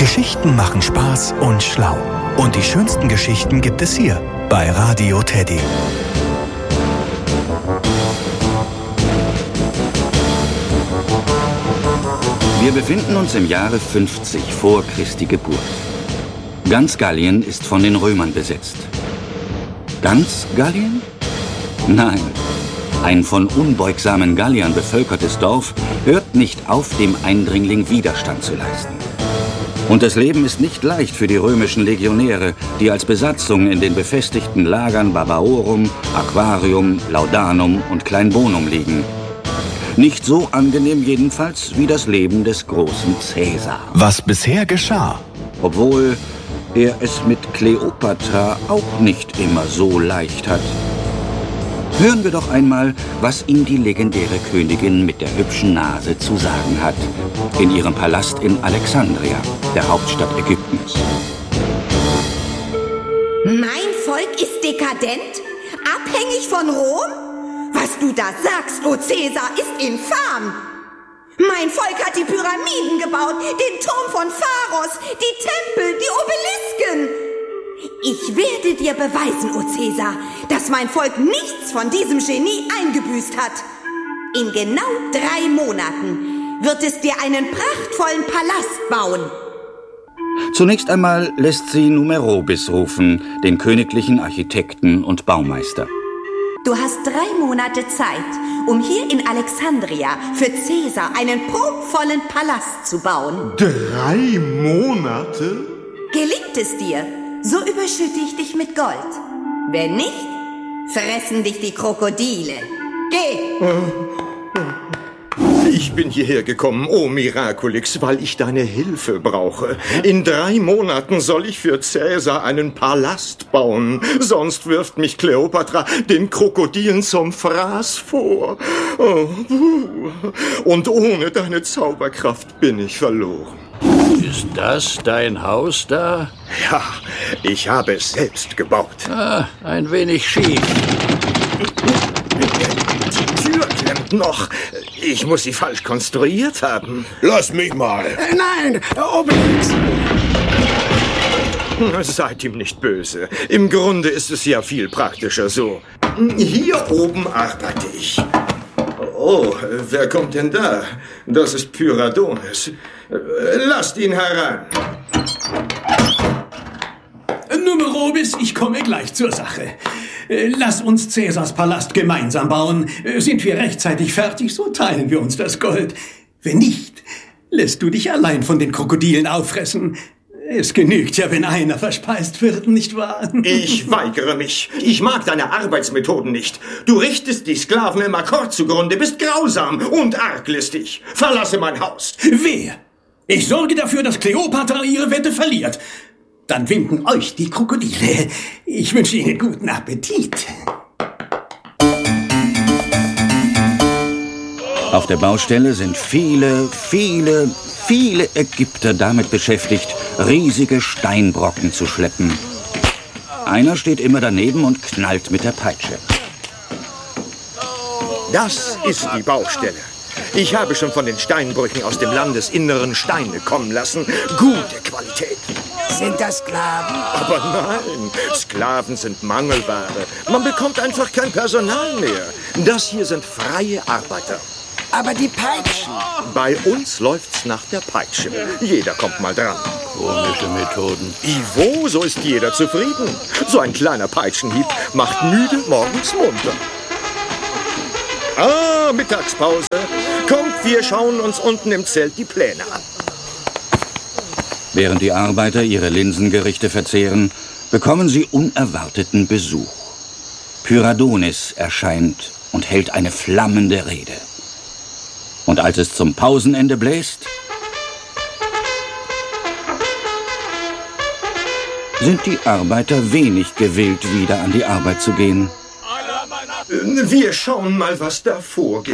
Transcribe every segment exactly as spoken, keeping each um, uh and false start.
Geschichten machen Spaß und schlau. Und die schönsten Geschichten gibt es hier bei Radio Teddy. Wir befinden uns im Jahre fünfzig vor Christi Geburt. Ganz Gallien ist von den Römern besetzt. Ganz Gallien? Nein. Ein von unbeugsamen Galliern bevölkertes Dorf hört nicht auf, dem Eindringling Widerstand zu leisten. Und das Leben ist nicht leicht für die römischen Legionäre, die als Besatzung in den befestigten Lagern Barbaorum, Aquarium, Laudanum und Kleinbonum liegen. Nicht so angenehm jedenfalls wie das Leben des großen Cäsar. Was bisher geschah? Obwohl er es mit Kleopatra auch nicht immer so leicht hat. Hören wir doch einmal, was ihm die legendäre Königin mit der hübschen Nase zu sagen hat. In ihrem Palast in Alexandria, der Hauptstadt Ägyptens. Mein Volk ist dekadent? Abhängig von Rom? Was du da sagst, o Cäsar, ist infam. Mein Volk hat die Pyramiden gebaut, den Turm von Pharos, die Tempel, die Obelisken. Ich werde dir beweisen, o Cäsar, dass mein Volk nichts von diesem Genie eingebüßt hat. In genau drei Monaten wird es dir einen prachtvollen Palast bauen. Zunächst einmal lässt sie Numerobis rufen, den königlichen Architekten und Baumeister. Du hast drei Monate Zeit, um hier in Alexandria für Cäsar einen prunkvollen Palast zu bauen. Drei Monate? Gelingt es dir, so überschütte ich dich mit Gold. Wenn nicht, fressen dich die Krokodile. Geh! Ich bin hierher gekommen, o Miraculix, weil ich deine Hilfe brauche. In drei Monaten soll ich für Cäsar einen Palast bauen. Sonst wirft mich Kleopatra den Krokodilen zum Fraß vor. Oh, und ohne deine Zauberkraft bin ich verloren. Ist das dein Haus da? Ja, ich habe es selbst gebaut. Ah, ein wenig schief. Die Tür klemmt noch. Ich muss sie falsch konstruiert haben. Lass mich mal. Äh, nein, Obelix. Seid ihm nicht böse. Im Grunde ist es ja viel praktischer so. Hier oben arbeite ich. Oh, wer kommt denn da? Das ist Pyradones. Lasst ihn herein. Numerobis, ich komme gleich zur Sache. Lass uns Cäsars Palast gemeinsam bauen. Sind wir rechtzeitig fertig, so teilen wir uns das Gold. Wenn nicht, lässt du dich allein von den Krokodilen auffressen. Es genügt ja, wenn einer verspeist wird, nicht wahr? Ich weigere mich. Ich mag deine Arbeitsmethoden nicht. Du richtest die Sklaven im Akkord zugrunde, bist grausam und arglistig. Verlasse mein Haus. Wer? Ich sorge dafür, dass Kleopatra ihre Wette verliert. Dann winken euch die Krokodile. Ich wünsche Ihnen guten Appetit. Auf der Baustelle sind viele, viele, viele Ägypter damit beschäftigt, riesige Steinbrocken zu schleppen. Einer steht immer daneben und knallt mit der Peitsche. Das ist die Baustelle. Ich habe schon von den Steinbrüchen aus dem Landesinneren Steine kommen lassen. Gute Qualität. Sind das Sklaven? Aber nein, Sklaven sind Mangelware. Man bekommt einfach kein Personal mehr. Das hier sind freie Arbeiter. Aber die Peitschen? Bei uns läuft's nach der Peitsche. Jeder kommt mal dran. Komische Methoden. Ivo, so ist jeder zufrieden. So ein kleiner Peitschenhieb macht müde morgens munter. Ah, Mittagspause. Kommt, wir schauen uns unten im Zelt die Pläne an. Während die Arbeiter ihre Linsengerichte verzehren, bekommen sie unerwarteten Besuch. Pyradones erscheint und hält eine flammende Rede. Und als es zum Pausenende bläst, sind die Arbeiter wenig gewillt, wieder an die Arbeit zu gehen. Wir schauen mal, was da vorgeht.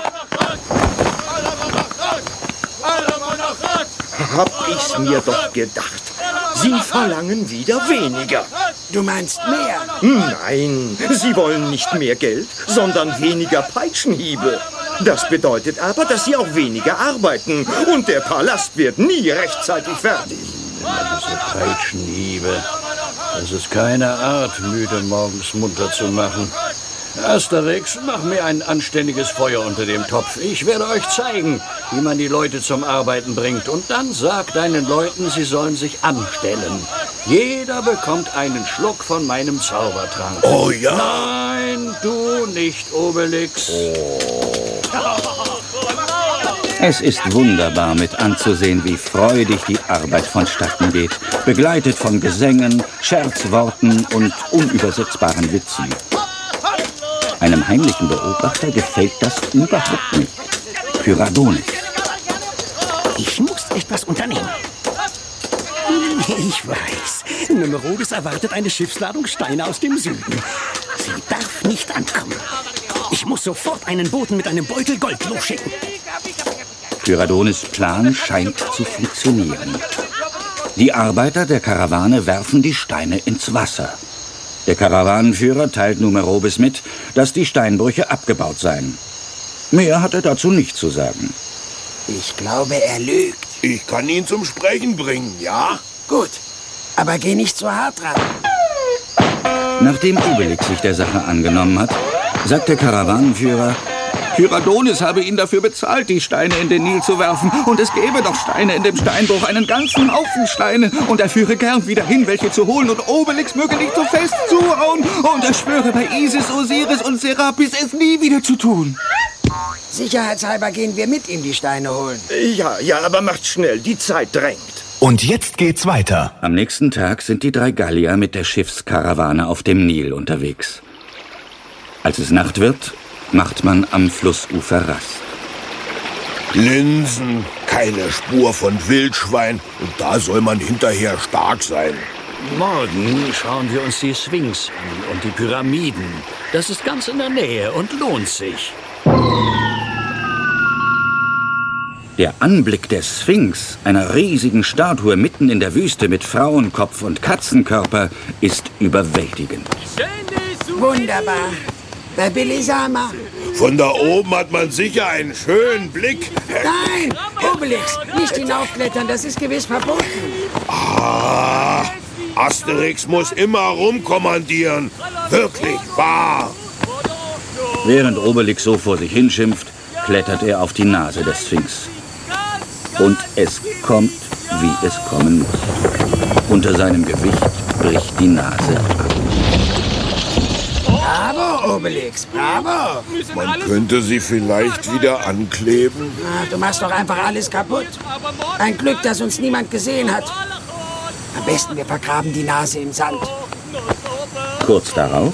Hab ich's mir doch gedacht. Sie verlangen wieder weniger. Du meinst mehr? Nein, sie wollen nicht mehr Geld, sondern weniger Peitschenhiebe. Das bedeutet aber, dass sie auch weniger arbeiten und der Palast wird nie rechtzeitig fertig. Immer diese Peitschenhiebe. Das ist keine Art, müde morgens munter zu machen. Asterix, mach mir ein anständiges Feuer unter dem Topf. Ich werde euch zeigen, wie man die Leute zum Arbeiten bringt. Und dann sag deinen Leuten, sie sollen sich anstellen. Jeder bekommt einen Schluck von meinem Zaubertrank. Oh ja? Nein, du nicht, Obelix. Oh. Es ist wunderbar mit anzusehen, wie freudig die Arbeit vonstatten geht, begleitet von Gesängen, Scherzworten und unübersetzbaren Witzen. Einem heimlichen Beobachter gefällt das überhaupt nicht. Pyradonis. Ich muss etwas unternehmen. Ich weiß. Numerobis erwartet eine Schiffsladung Steine aus dem Süden. Sie darf nicht ankommen. Ich muss sofort einen Boten mit einem Beutel Gold losschicken. Pyradonis' Plan scheint zu funktionieren. Die Arbeiter der Karawane werfen die Steine ins Wasser. Der Karawanenführer teilt Numerobis mit, dass die Steinbrüche abgebaut seien. Mehr hat er dazu nicht zu sagen. Ich glaube, er lügt. Ich kann ihn zum Sprechen bringen, ja? Gut, aber geh nicht so hart ran. Nachdem Obelix sich der Sache angenommen hat, sagt der Karawanenführer, Pyradonis habe ihn dafür bezahlt, die Steine in den Nil zu werfen. Und es gäbe doch Steine in dem Steinbruch, einen ganzen Haufen Steine. Und er führe gern wieder hin, welche zu holen. Und Obelix möge nicht so fest zuhauen. Und er schwöre bei Isis, Osiris und Serapis, es nie wieder zu tun. Sicherheitshalber gehen wir mit ihm die Steine holen. Ja, ja, aber macht schnell, die Zeit drängt. Und jetzt geht's weiter. Am nächsten Tag sind die drei Gallier mit der Schiffskarawane auf dem Nil unterwegs. Als es Nacht wird, macht man am Flussufer Rast. Linsen, keine Spur von Wildschwein. Und da soll man hinterher stark sein. Morgen schauen wir uns die Sphinx an und die Pyramiden. Das ist ganz in der Nähe und lohnt sich. Der Anblick der Sphinx, einer riesigen Statue mitten in der Wüste mit Frauenkopf und Katzenkörper, ist überwältigend. Wunderbar. Bei Belisama. Von da oben hat man sicher einen schönen Blick. Nein, Obelix, nicht hinaufklettern, das ist gewiss verboten. Ah, Asterix muss immer rumkommandieren. Wirklich wahr. Während Obelix so vor sich hinschimpft, klettert er auf die Nase der Sphinx. Und es kommt, wie es kommen muss. Unter seinem Gewicht bricht die Nase ab. Bravo, Obelix, bravo. Man könnte sie vielleicht wieder ankleben. Ach, du machst doch einfach alles kaputt. Ein Glück, dass uns niemand gesehen hat. Am besten, wir vergraben die Nase im Sand. Kurz darauf...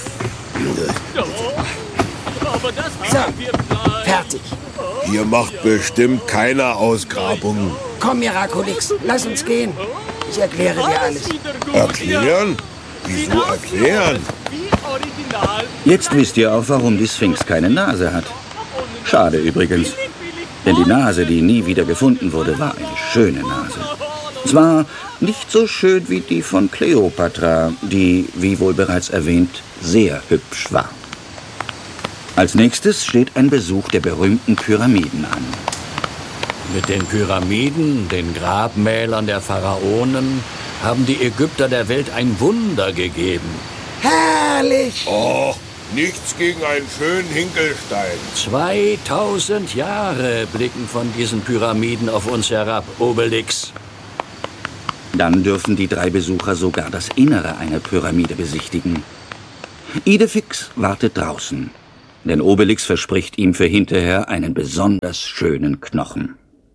So, fertig. Hier macht bestimmt keiner Ausgrabungen. Komm, Miraculix, lass uns gehen. Ich erkläre dir alles. Erklären? Wieso erklären? Jetzt wisst ihr auch, warum die Sphinx keine Nase hat. Schade übrigens. Denn die Nase, die nie wieder gefunden wurde, war eine schöne Nase. Zwar nicht so schön wie die von Kleopatra, die, wie wohl bereits erwähnt, sehr hübsch war. Als nächstes steht ein Besuch der berühmten Pyramiden an. Mit den Pyramiden, den Grabmälern der Pharaonen, haben die Ägypter der Welt ein Wunder gegeben. Herrlich! Och, nichts gegen einen schönen Hinkelstein. zweitausend Jahre blicken von diesen Pyramiden auf uns herab, Obelix. Dann dürfen die drei Besucher sogar das Innere einer Pyramide besichtigen. Idefix wartet draußen, denn Obelix verspricht ihm für hinterher einen besonders schönen Knochen.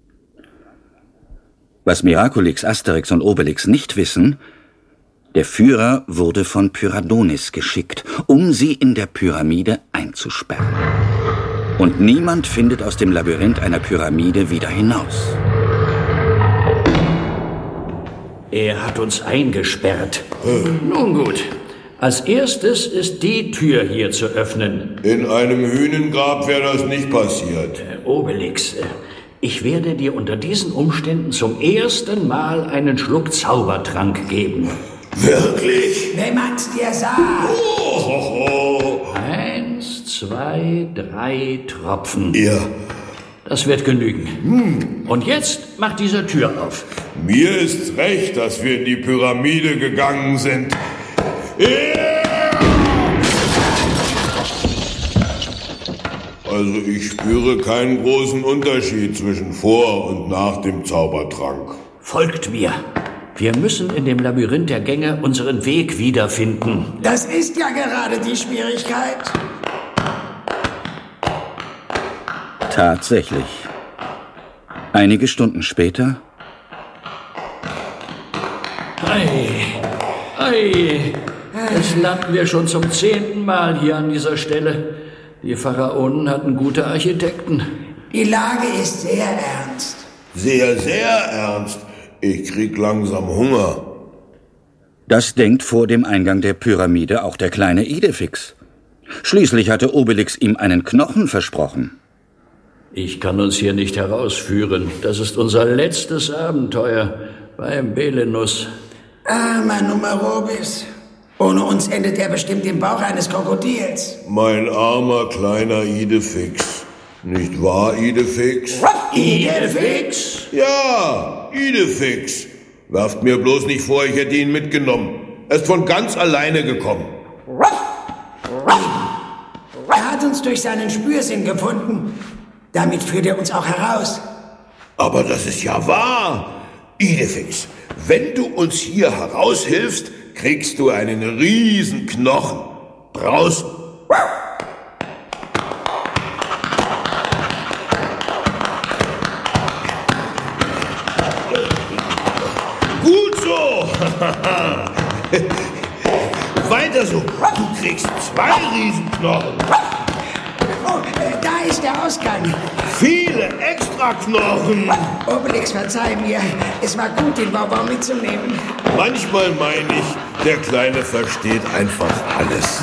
Was Miraculix, Asterix und Obelix nicht wissen: Der Führer wurde von Pyradonis geschickt, um sie in der Pyramide einzusperren. Und niemand findet aus dem Labyrinth einer Pyramide wieder hinaus. Er hat uns eingesperrt. Hm. Nun gut. Als erstes ist die Tür hier zu öffnen. In einem Hünengrab wäre das nicht passiert. Äh, Obelix, äh, ich werde dir unter diesen Umständen zum ersten Mal einen Schluck Zaubertrank geben. Wirklich? Wenn man's dir sagt. Oh, oh, oh. Eins, zwei, drei Tropfen. Ihr, Das wird genügen. Hm. Und jetzt macht diese Tür auf. Mir ist's recht, dass wir in die Pyramide gegangen sind. Also ich spüre keinen großen Unterschied zwischen vor und nach dem Zaubertrank. Folgt mir. Wir müssen in dem Labyrinth der Gänge unseren Weg wiederfinden. Das ist ja gerade die Schwierigkeit. Tatsächlich. Einige Stunden später... Ei, ei, jetzt landen wir schon zum zehnten Mal hier an dieser Stelle. Die Pharaonen hatten gute Architekten. Die Lage ist sehr ernst. Sehr, sehr ernst. Ich krieg langsam Hunger. Das denkt vor dem Eingang der Pyramide auch der kleine Idefix. Schließlich hatte Obelix ihm einen Knochen versprochen. Ich kann uns hier nicht herausführen. Das ist unser letztes Abenteuer beim Belenus. Armer Numerobis. Ohne uns endet er bestimmt im Bauch eines Krokodils. Mein armer kleiner Idefix. Nicht wahr, Idefix? Idefix? Ja, Idefix. Werft mir bloß nicht vor, ich hätte ihn mitgenommen. Er ist von ganz alleine gekommen. Er hat uns durch seinen Spürsinn gefunden. Damit führt er uns auch heraus. Aber das ist ja wahr. Idefix, wenn du uns hier heraushilfst, kriegst du einen riesen Knochen. Draußen. Gut so. Weiter so. Du kriegst zwei Riesenknochen. Oh, da ist der Ausgang. Viele Extraknochen. Obelix, verzeih mir. Es war gut, den Bonbon mitzunehmen. Manchmal meine ich, der Kleine versteht einfach alles.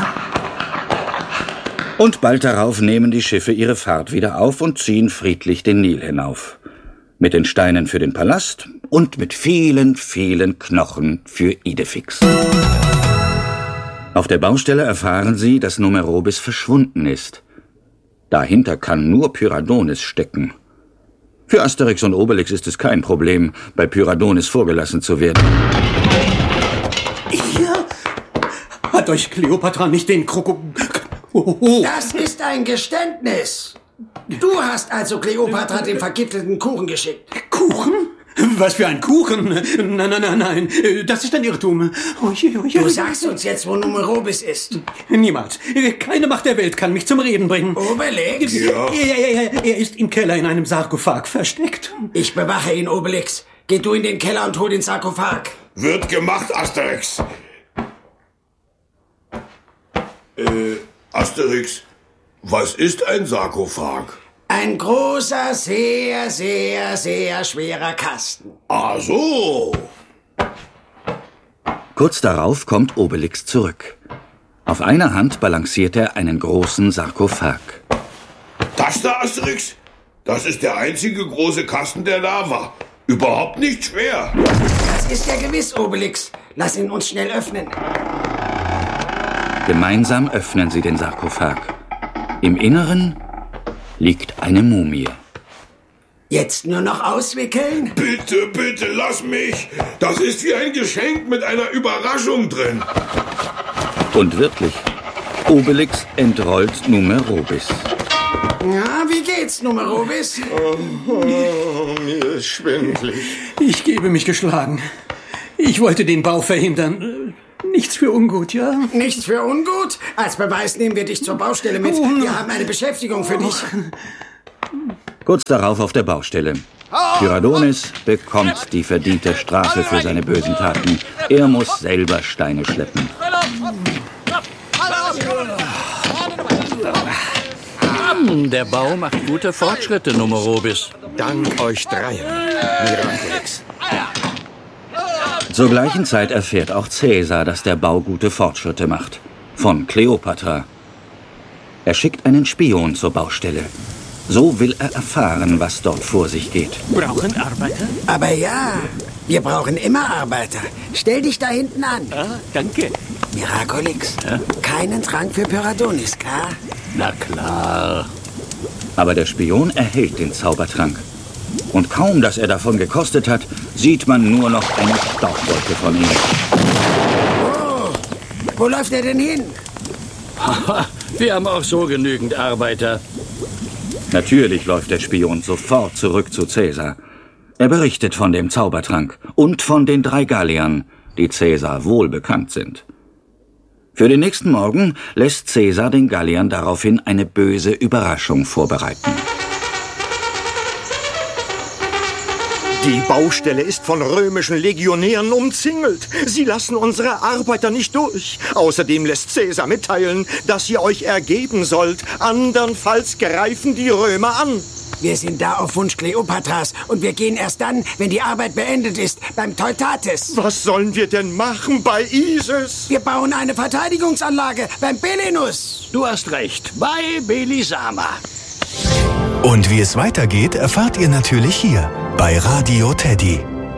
Und bald darauf nehmen die Schiffe ihre Fahrt wieder auf und ziehen friedlich den Nil hinauf. Mit den Steinen für den Palast und mit vielen, vielen Knochen für Idefix. Auf der Baustelle erfahren sie, dass Numerobis verschwunden ist. Dahinter kann nur Pyradonis stecken. Für Asterix und Obelix ist es kein Problem, bei Pyradonis vorgelassen zu werden. Ihr? Hat euch Kleopatra nicht den Kroko... Oh, oh. Das ist ein Geständnis. Du hast also Kleopatra den vergiftelten Kuchen geschickt. Kuchen? Was für ein Kuchen? Nein, nein, nein, nein. Das ist ein Irrtum. Oje, oje. Du sagst uns jetzt, wo Numerobis ist. Niemals. Keine Macht der Welt kann mich zum Reden bringen. Obelix? Ja. Er, er, er ist im Keller in einem Sarkophag versteckt. Ich bewache ihn, Obelix. Geh du in den Keller und hol den Sarkophag. Wird gemacht, Asterix. Äh, Asterix, was ist ein Sarkophag? Ein großer, sehr, sehr, sehr schwerer Kasten. Ah, so. Kurz darauf kommt Obelix zurück. Auf einer Hand balanciert er einen großen Sarkophag. Das da, Asterix? Das ist der einzige große Kasten, der da war. Überhaupt nicht schwer. Das ist ja gewiss, Obelix. Lass ihn uns schnell öffnen. Gemeinsam öffnen sie den Sarkophag. Im Inneren liegt eine Mumie. Jetzt nur noch auswickeln? Bitte, bitte, lass mich. Das ist wie ein Geschenk mit einer Überraschung drin. Und wirklich, Obelix entrollt Numerobis. Ja, wie geht's, Numerobis? Oh, oh, mir ist schwindelig. Ich gebe mich geschlagen. Ich wollte den Bau verhindern. Nichts für ungut, ja? Nichts für ungut? Als Beweis nehmen wir dich zur Baustelle mit. Wir haben eine Beschäftigung für dich. Kurz darauf auf der Baustelle. Pyradonis bekommt die verdiente Strafe für seine bösen Taten. Er muss selber Steine schleppen. Der Bau macht gute Fortschritte, Numerobis. Dank euch dreien, Miraculix. Zur gleichen Zeit erfährt auch Cäsar, dass der Bau gute Fortschritte macht. Von Kleopatra. Er schickt einen Spion zur Baustelle. So will er erfahren, was dort vor sich geht. Brauchen Arbeiter? Aber ja, wir brauchen immer Arbeiter. Stell dich da hinten an. Ah, danke. Miraculix, ja? Keinen Trank für Pyradonis, klar? Na klar. Aber der Spion erhält den Zaubertrank. Und kaum, dass er davon gekostet hat, sieht man nur noch eine Staubwolke von ihm. Oh, wo läuft er denn hin? Wir haben auch so genügend Arbeiter. Natürlich läuft der Spion sofort zurück zu Cäsar. Er berichtet von dem Zaubertrank und von den drei Galliern, die Cäsar wohlbekannt sind. Für den nächsten Morgen lässt Cäsar den Galliern daraufhin eine böse Überraschung vorbereiten. Die Baustelle ist von römischen Legionären umzingelt. Sie lassen unsere Arbeiter nicht durch. Außerdem lässt Cäsar mitteilen, dass ihr euch ergeben sollt. Andernfalls greifen die Römer an. Wir sind da auf Wunsch Kleopatras und wir gehen erst dann, wenn die Arbeit beendet ist, beim Teutates. Was sollen wir denn machen bei Isis? Wir bauen eine Verteidigungsanlage beim Belinus. Du hast recht, bei Belisama. Und wie es weitergeht, erfahrt ihr natürlich hier bei Radio Teddy.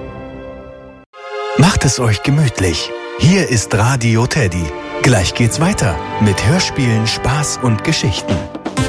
Macht es euch gemütlich. Hier ist Radio Teddy. Gleich geht's weiter mit Hörspielen, Spaß und Geschichten.